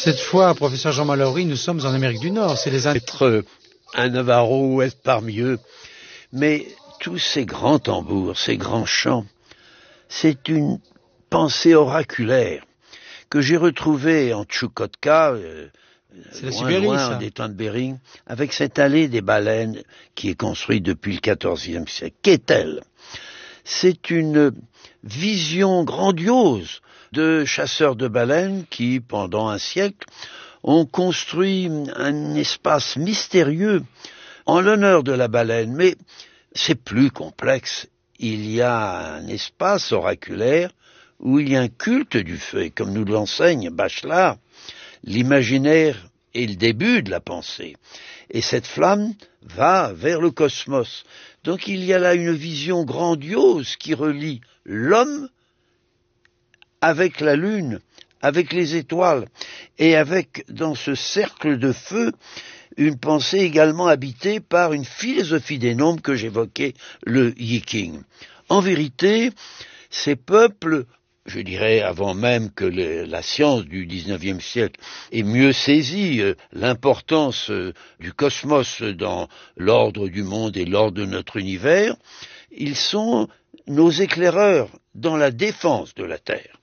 Cette fois, professeur Jean Mallory, nous sommes en Amérique du Nord. C'est les Être un Navarro, être parmi eux. Mais tous ces grands tambours, ces grands chants, c'est une pensée oraculaire que j'ai retrouvée en Tchoukotka, loin des temps de Bering, avec cette allée des baleines qui est construite depuis le XIVe siècle. Qu'est-elle? C'est une vision grandiose de chasseurs de baleines qui, pendant un siècle, ont construit un espace mystérieux en l'honneur de la baleine. Mais c'est plus complexe. Il y a un espace oraculaire où il y a un culte du feu. Et comme nous l'enseigne Bachelard, l'imaginaire est le début de la pensée. Et cette flamme va vers le cosmos. Donc il y a là une vision grandiose qui relie l'homme avec la lune, avec les étoiles, et avec, dans ce cercle de feu, une pensée également habitée par une philosophie des nombres que j'évoquais, le Yiking. En vérité, ces peuples, je dirais avant même que la science du XIXe siècle ait mieux saisi l'importance du cosmos dans l'ordre du monde et l'ordre de notre univers, ils sont nos éclaireurs dans la défense de la Terre.